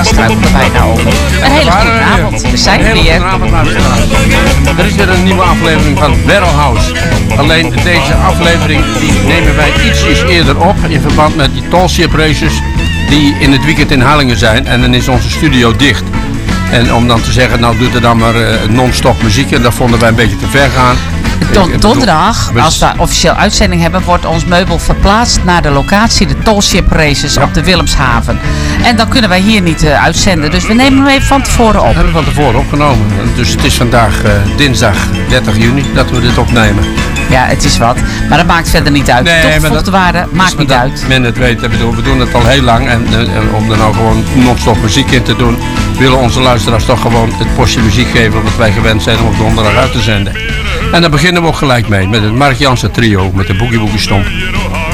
struikelen bijna over. Een hele goede avond. We zijn er weer. Er is weer een nieuwe aflevering van Barrel House. Alleen deze aflevering die nemen wij ietsjes eerder op in verband met die Tallship races die in het weekend in Hallingen zijn. En dan is onze studio dicht. En om dan te zeggen, nou doet er dan maar non-stop muziek. En dat vonden wij een beetje te ver gaan. Donderdag, als we officieel uitzending hebben, wordt ons meubel verplaatst naar de locatie, de Tallship Races op de Willemshaven. En dan kunnen wij hier niet uitzenden, dus we nemen hem even van tevoren op. Dat hebben we van tevoren opgenomen. Dus het is vandaag dinsdag 30 juni dat we dit opnemen. Ja, het is wat. Maar dat maakt verder niet uit. Nee, Toegevoegde maakt niet uit. Men het weet. We doen het al heel lang. En om er nou gewoon non-stop muziek in te doen, willen onze luisteraars toch gewoon het postje muziek geven wat wij gewend zijn om op donderdag uit te zenden. En daar beginnen we ook gelijk mee met het Mark Jansen trio met de Boogie Boogie Stomp.